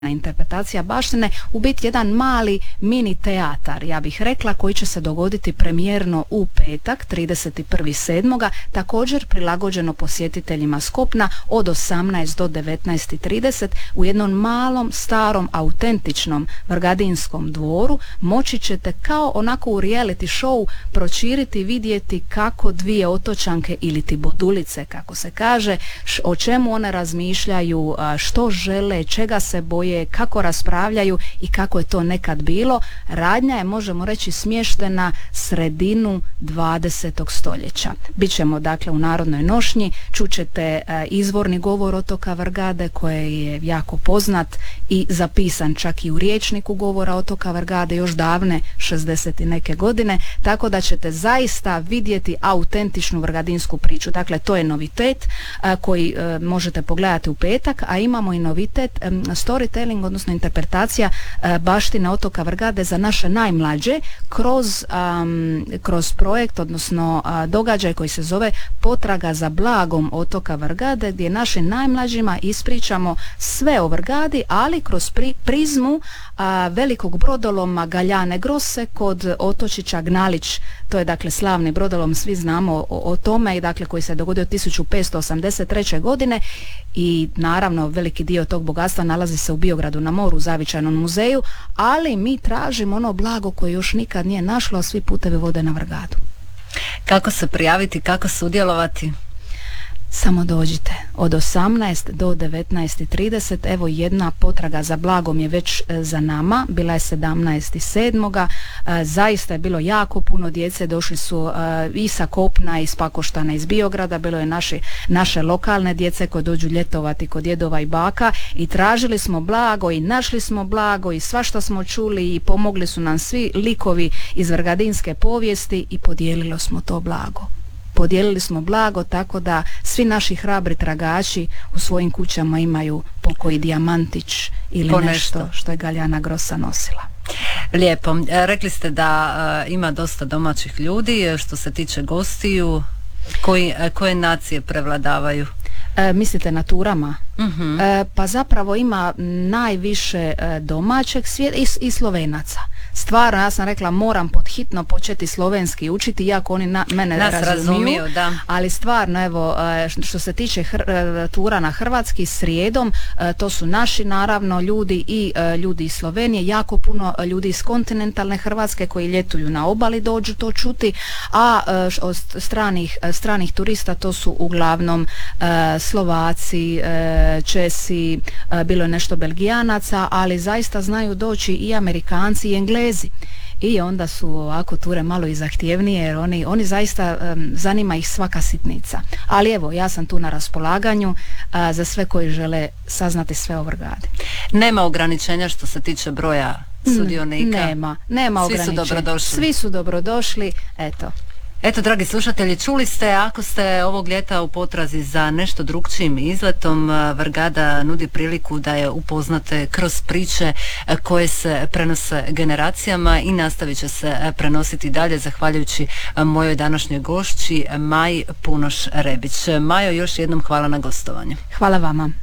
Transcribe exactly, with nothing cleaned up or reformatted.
interpretacija baštine, u biti jedan mali mini teatar, ja bih rekla, koji će se dogoditi premijerno u petak, trideset prvog sedmog također prilagođeno posjetiteljima s kopna od osamnaest do devetnaest i trideset u jednom malom, starom, autentičnom Vrgadinskom dvoru. Moći ćete kao onako u reality show pročiriti, vidjeti kako dvije otočanke ili ti bodulice, kako se kaže, o čemu one razmišljaju, što žele, čega se boje, kako raspravljaju i kako je to nekad bilo. Radnja je, možemo reći, smještena sredinu dvadesetog stoljeća. Bićemo dakle u Narodnoj nošnji, čućete izvorni govor otoka Vrgade koji je jako poznat i zapisan čak i u rječniku govora otoka Vrgade još davne šezdeset i neke godine, tako da ćete zaista vidjeti autentičnu vrgadinsku priču. Dakle, to je novitet a, koji a, možete pogledati u petak, a imamo i novitet a, storytelling, odnosno interpretacija a, baštine otoka Vrgade za naše najmlađe kroz, a, kroz projekt, odnosno a, događaj koji se zove Potraga za blagom otoka Vrgade, gdje našim najmlađima ispričamo sve o Vrgadi, ali kroz pri, prizmu a, velikog brodoloma Galjane Grosse kod otočića Gnalić. To je dakle slavni brodolom, svi znamo o, o tome, i dakle koji se dogodio tisuću petsto osamdeset treće godine, i naravno veliki dio tog bogatstva nalazi se u Biogradu na moru, u Zavičajnom muzeju, ali mi tražimo ono blago koje još nikad nije našlo, a svi putevi vode na Vrgadu. Kako se prijaviti, kako sudjelovati? Samo dođite od osamnaest do devetnaest i trideset. Evo, jedna potraga za blagom je već e, za nama, bila je sedamnaest sedmog E, zaista je bilo jako puno djece, došli su e, i sa kopna, iz Pakoštana, iz Biograda, bilo je naši, naše lokalne djece koje dođu ljetovati kod djedova i baka, i tražili smo blago i našli smo blago i svašta smo čuli i pomogli su nam svi likovi iz vrgadinske povijesti i podijelilo smo to blago. Podijelili smo blago tako da svi naši hrabri tragači u svojim kućama imaju pokoji dijamantić ili po nešto, nešto što je Galjana Grossa nosila. Lijepo. Rekli ste da uh, ima dosta domaćih ljudi. Što se tiče gostiju, koji, koje nacije prevladavaju? E, mislite na turama? Uh-huh. E, pa zapravo ima najviše e, domaćeg svijeta i, i Slovenaca. Stvarno, ja sam rekla, moram pod hitno početi slovenski učiti, iako oni na, mene Nas razumiju, razumiju, da. Ali stvarno, evo, što se tiče hr, tura na hrvatski srijedom, to su naši naravno ljudi i ljudi iz Slovenije, jako puno ljudi iz kontinentalne Hrvatske koji ljetuju na obali dođu to čuti, a od stranih, stranih turista to su uglavnom Slovaci, Česi, bilo je nešto Belgijanaca, ali zaista znaju doći i Amerikanci i Englezi. I onda su ovako ture malo i zahtjevnije, jer oni, oni zaista um, zanima ih svaka sitnica. Ali evo, ja sam tu na raspolaganju uh, za sve koji žele saznati sve o Vrgadi. Nema ograničenja što se tiče broja sudionika? Nema, nema Svi ograničenja. su dobrodošli. Svi su dobrodošli, eto. Eto, dragi slušatelji, čuli ste, ako ste ovog ljeta u potrazi za nešto drukčijim izletom, Vrgada nudi priliku da je upoznate kroz priče koje se prenose generacijama i nastavit će se prenositi dalje zahvaljujući mojoj današnjoj gošći Maji Punoš Rebić. Majo, još jednom hvala na gostovanju. Hvala vama.